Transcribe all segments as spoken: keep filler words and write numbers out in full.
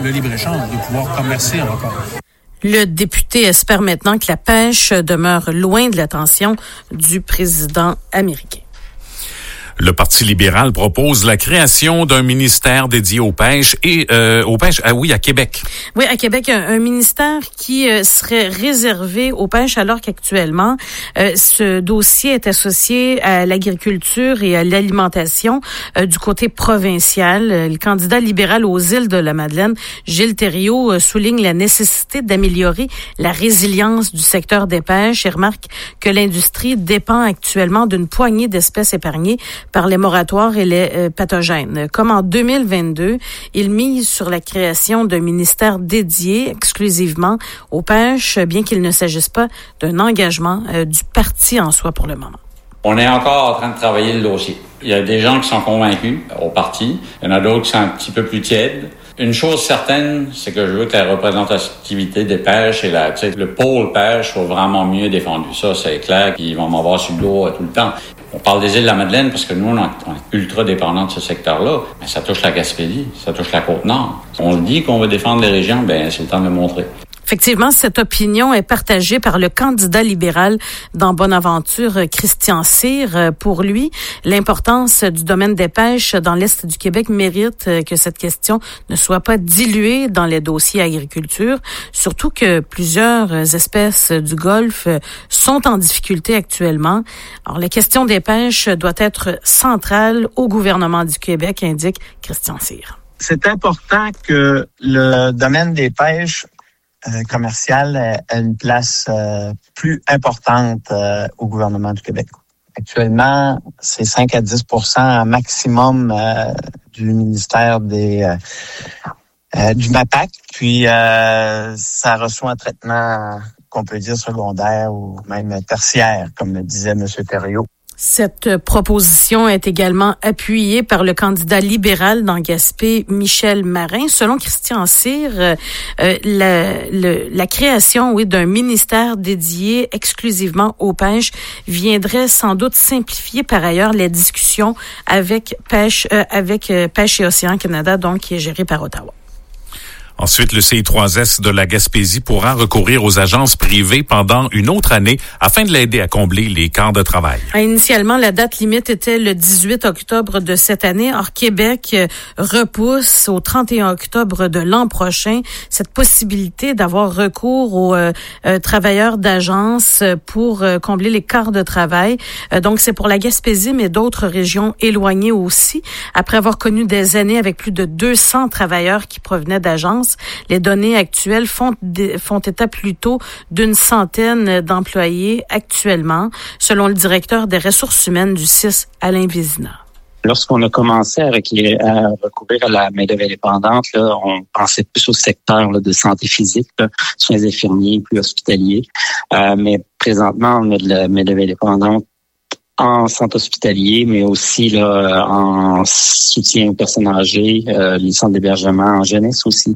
le libre-échange, de pouvoir commercer encore. Le député espère maintenant que la pêche demeure loin de l'attention du président américain. Le Parti libéral propose la création d'un ministère dédié aux pêches et euh, aux pêches, ah oui, à Québec. Oui, à Québec, un, un ministère qui euh, serait réservé aux pêches, alors qu'actuellement, euh, ce dossier est associé à l'agriculture et à l'alimentation euh, du côté provincial. Le candidat libéral aux îles de la Madeleine, Gilles Thériault, euh, souligne la nécessité d'améliorer la résilience du secteur des pêches et remarque que l'industrie dépend actuellement d'une poignée d'espèces épargnées par les moratoires et les euh, pathogènes. Comme en deux mille vingt-deux, il mise sur la création d'un ministère dédié exclusivement aux pêches, bien qu'il ne s'agisse pas d'un engagement euh, du parti en soi pour le moment. On est encore en train de travailler le dossier. Il y a des gens qui sont convaincus au parti. Il y en a d'autres qui sont un petit peu plus tièdes. Une chose certaine, c'est que je veux que la représentativité des pêches et la, tu sais, le pôle pêche soit vraiment mieux défendu. Ça, c'est clair qu'ils vont m'avoir sur le dos tout le temps. On parle des îles de la Madeleine parce que nous, on est ultra dépendants de ce secteur-là. Mais ça touche la Gaspésie, ça touche la Côte-Nord. On le dit qu'on veut défendre les régions, ben c'est le temps de le montrer. Effectivement, cette opinion est partagée par le candidat libéral dans Bonaventure, Christian Cyr. Pour lui, l'importance du domaine des pêches dans l'Est du Québec mérite que cette question ne soit pas diluée dans les dossiers agriculture, surtout que plusieurs espèces du Golfe sont en difficulté actuellement. Alors, la question des pêches doit être centrale au gouvernement du Québec, indique Christian Cyr. C'est important que le domaine des pêches Euh, commercial a une place euh, plus importante euh, au gouvernement du Québec. Actuellement, c'est cinq à dix pour cent maximum euh, du ministère des euh, euh, du M A P A C. Puis euh, ça reçoit un traitement qu'on peut dire secondaire ou même tertiaire, comme le disait M. Thériault. Cette proposition est également appuyée par le candidat libéral dans Gaspé, Michel Marin. Selon Christian Cyr, euh, la, le, la création, oui, d'un ministère dédié exclusivement aux pêches viendrait sans doute simplifier par ailleurs les discussions avec Pêche, euh, avec euh, Pêche et Océan Canada, donc qui est géré par Ottawa. Ensuite, le C I trois S de la Gaspésie pourra recourir aux agences privées pendant une autre année afin de l'aider à combler les quarts de travail. Initialement, la date limite était le dix-huit octobre de cette année. Or, Québec repousse au trente et un octobre de l'an prochain cette possibilité d'avoir recours aux euh, euh, travailleurs d'agence pour euh, combler les quarts de travail. Euh, donc, c'est pour la Gaspésie, mais d'autres régions éloignées aussi. Après avoir connu des années avec plus de deux cents travailleurs qui provenaient d'agences, les données actuelles font, font état plutôt d'une centaine d'employés actuellement, selon le directeur des ressources humaines du C I S, Alain Vézina. Lorsqu'on a commencé à, requérir, à recourir à la main-d'œuvre indépendante, là, on pensait plus au secteur là, de santé physique, là, soins infirmiers, plus hospitaliers. Euh, mais présentement, on a de la main-d'œuvre indépendante en centre hospitalier, mais aussi là, en soutien aux personnes âgées, euh, les centres d'hébergement en jeunesse aussi.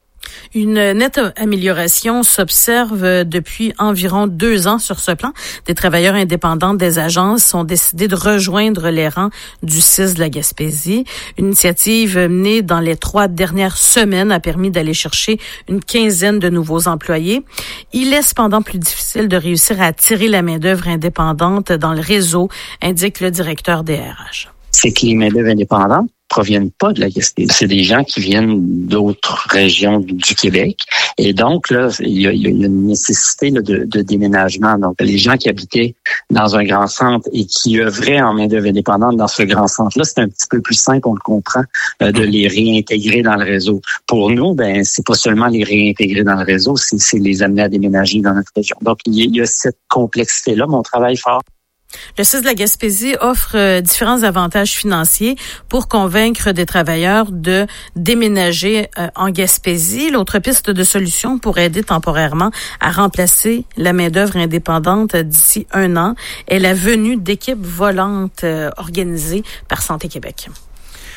Une nette amélioration s'observe depuis environ deux ans sur ce plan. Des travailleurs indépendants des agences ont décidé de rejoindre les rangs du C I S de la Gaspésie. Une initiative menée dans les trois dernières semaines a permis d'aller chercher une quinzaine de nouveaux employés. Il est cependant plus difficile de réussir à attirer la main-d'œuvre indépendante dans le réseau, indique le directeur des R H. C'est que les main-d'œuvre indépendantes proviennent pas de la Gaspésie. C'est des gens qui viennent d'autres régions du Québec. Et donc, là, il y a, il y a une nécessité là, de, de déménagement. Donc, les gens qui habitaient dans un grand centre et qui œuvraient en main-d'œuvre indépendante dans ce grand centre-là, c'est un petit peu plus simple, on le comprend, euh, de les réintégrer dans le réseau. Pour nous, ben, c'est pas seulement les réintégrer dans le réseau, c'est, c'est les amener à déménager dans notre région. Donc, il y a, il y a cette complexité-là, mais on travaille fort. Le C I S de la Gaspésie offre euh, différents avantages financiers pour convaincre des travailleurs de déménager euh, en Gaspésie. L'autre piste de solution pour aider temporairement à remplacer la main-d'œuvre indépendante d'ici un an est la venue d'équipes volantes euh, organisées par Santé Québec.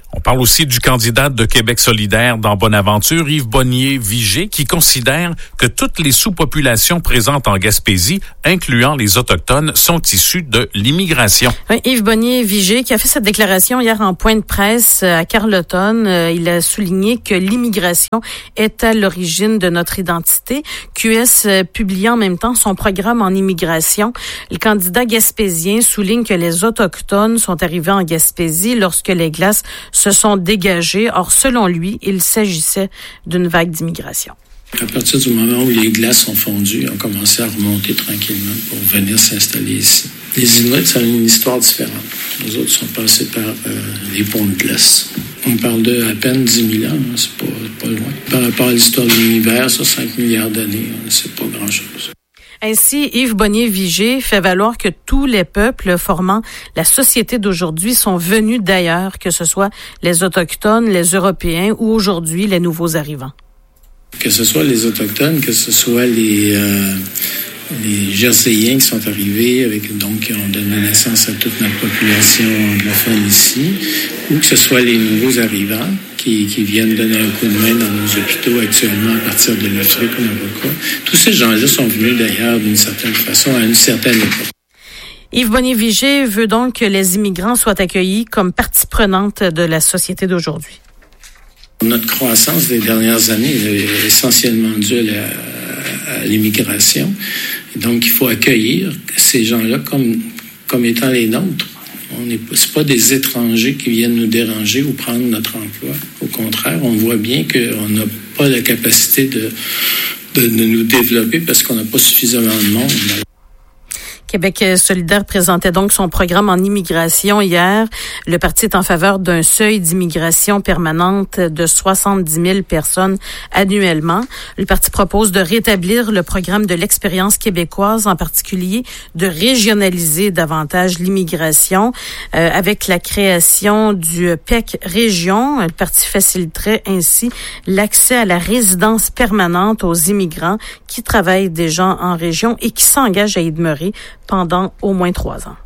On parle aussi du candidat de Québec solidaire dans Bonaventure, Yves Bonnier-Vigé, qui considère que toutes les sous-populations présentes en Gaspésie, incluant les Autochtones, sont issues de l'immigration. Oui, Yves Bonnier-Vigé qui a fait cette déclaration hier en point de presse à Carleton. Il a souligné que l'immigration est à l'origine de notre identité. Q S publie en même temps son programme en immigration. Le candidat gaspésien souligne que les Autochtones sont arrivés en Gaspésie lorsque les glaces se sont dégagés. Or, selon lui, il s'agissait d'une vague d'immigration. À partir du moment où les glaces ont fondu, ils ont commencé à remonter tranquillement pour venir s'installer ici. Les Inuits, ça a une histoire différente. Les autres sont passés par euh, les ponts de glace. On parle de à peine dix mille ans, hein, c'est pas, pas loin. Par rapport à l'histoire de l'univers, ça, cinq milliards d'années, hein, c'est pas grand-chose. Ainsi, Yves Bonnier-Vigé fait valoir que tous les peuples formant la société d'aujourd'hui sont venus d'ailleurs, que ce soit les Autochtones, les Européens ou aujourd'hui les nouveaux arrivants. Que ce soit les Autochtones, que ce soit les, euh, les Jerseyens qui sont arrivés, avec, donc qui ont donné naissance à toute notre population anglophone ici, ou que ce soit les nouveaux arrivants qui, qui viennent donner un coup de main dans nos hôpitaux actuellement à partir de l'Afrique ou n'importe. Tous ces gens-là sont venus d'ailleurs d'une certaine façon à une certaine époque. Yves Bonnier-Vigé veut donc que les immigrants soient accueillis comme partie prenante de la société d'aujourd'hui. Notre croissance des dernières années est essentiellement due à, la, à l'immigration. Et donc, il faut accueillir ces gens-là comme, comme étant les nôtres. On n'est pas, c'est pas des étrangers qui viennent nous déranger ou prendre notre emploi. Au contraire, on voit bien qu'on n'a pas la capacité de, de, de nous développer parce qu'on n'a pas suffisamment de monde. Québec solidaire présentait donc son programme en immigration hier. Le parti est en faveur d'un seuil d'immigration permanente de soixante-dix mille personnes annuellement. Le parti propose de rétablir le programme de l'expérience québécoise, en particulier de régionaliser davantage l'immigration. Euh, avec la création du P E C Région, le parti faciliterait ainsi l'accès à la résidence permanente aux immigrants qui travaillent déjà en région et qui s'engagent à y demeurer pendant au moins trois ans.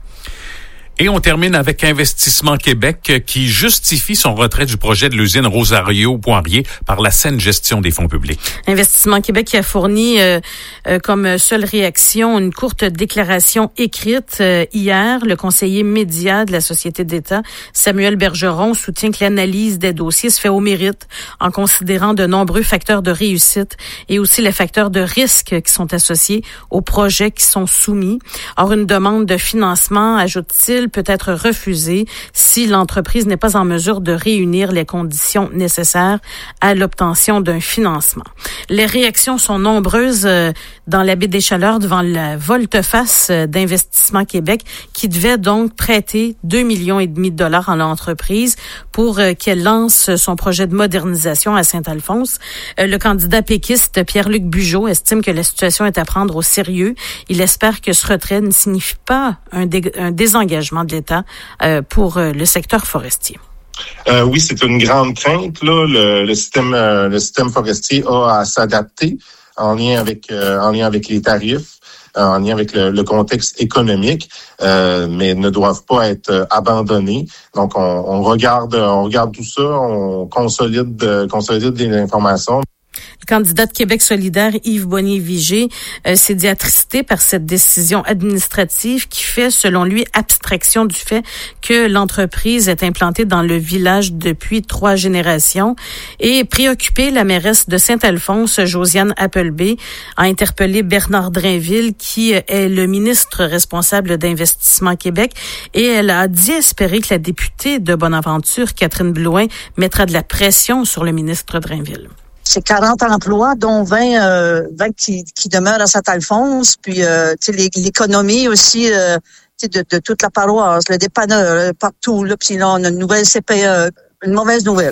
Et on termine avec Investissement Québec qui justifie son retrait du projet de l'usine Rosario-Poirier par la saine gestion des fonds publics. Investissement Québec qui a fourni euh, euh, comme seule réaction une courte déclaration écrite euh, hier. Le conseiller média de la Société d'État, Samuel Bergeron, soutient que l'analyse des dossiers se fait au mérite en considérant de nombreux facteurs de réussite et aussi les facteurs de risque qui sont associés aux projets qui sont soumis. Or, une demande de financement, ajoute-t-il, peut être refusée si l'entreprise n'est pas en mesure de réunir les conditions nécessaires à l'obtention d'un financement. Les réactions sont nombreuses dans la baie des Chaleurs devant la volte-face d'Investissement Québec qui devait donc prêter deux millions et demi de dollars à l'entreprise pour qu'elle lance son projet de modernisation à Saint-Alphonse. Le candidat péquiste Pierre-Luc Bugeaud estime que la situation est à prendre au sérieux. Il espère que ce retrait ne signifie pas un, dé- un désengagement de l'État euh, pour euh, le secteur forestier. Euh, oui, c'est une grande crainte. Là, le, le système, euh, le système forestier a à s'adapter en lien avec, euh, en lien avec les tarifs, euh, en lien avec le, le contexte économique, euh, mais ne doivent pas être euh, abandonnés. Donc, on, on regarde, on regarde tout ça, on consolide, euh, consolide les informations. Le candidat de Québec solidaire, Yves Bonnier-Vigé, euh, s'est dit attristé par cette décision administrative qui fait, selon lui, abstraction du fait que l'entreprise est implantée dans le village depuis trois générations. Et préoccupé, la mairesse de Saint-Alphonse, Josiane Appleby, a interpellé Bernard Drainville, qui est le ministre responsable d'Investissement Québec, et elle a dit espérer que la députée de Bonaventure, Catherine Blouin, mettra de la pression sur le ministre Drainville. C'est quarante emplois, dont vingt, euh, vingt qui, qui demeurent à Saint-Alphonse, puis euh, l'économie aussi euh, de, de toute la paroisse, le dépanneur, partout. Là, puis là, on a une nouvelle C P E, une mauvaise nouvelle.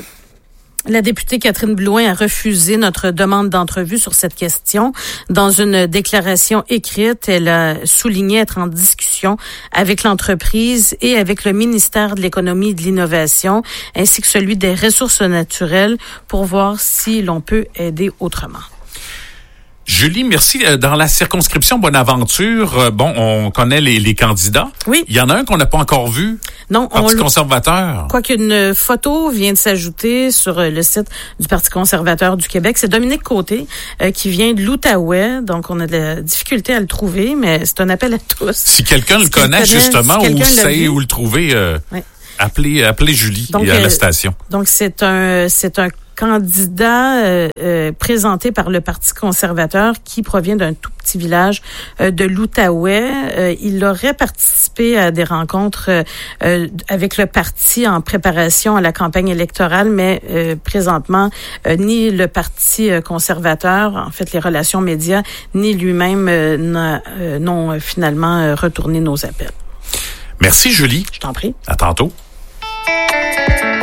La députée Catherine Blouin a refusé notre demande d'entrevue sur cette question. Dans une déclaration écrite, elle a souligné être en discussion avec l'entreprise et avec le ministère de l'Économie et de l'Innovation, ainsi que celui des Ressources naturelles, pour voir si l'on peut aider autrement. Julie, merci. Dans la circonscription Bonaventure, bon, on connaît les, les candidats. Oui. Il y en a un qu'on n'a pas encore vu. Non, Parti on conservateur. Quoi qu'une photo vient de s'ajouter sur le site du Parti conservateur du Québec. C'est Dominique Côté euh, qui vient de l'Outaouais. Donc, on a de la difficulté à le trouver, mais c'est un appel à tous. Si quelqu'un si le connaît, connaît justement, si ou sait où le trouver, euh, oui. appelez, appelez Julie donc, à la station. Euh, donc, c'est un, c'est un candidat euh, euh, présenté par le Parti conservateur qui provient d'un tout petit village euh, de l'Outaouais. Euh, il aurait participé à des rencontres euh, euh, avec le parti en préparation à la campagne électorale, mais euh, présentement, euh, ni le Parti conservateur, en fait les relations médias, ni lui-même euh, euh, n'ont finalement euh, retourné nos appels. Merci Julie. Je t'en prie. À tantôt.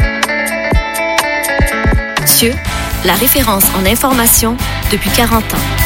Dieu, la référence en information depuis quarante ans.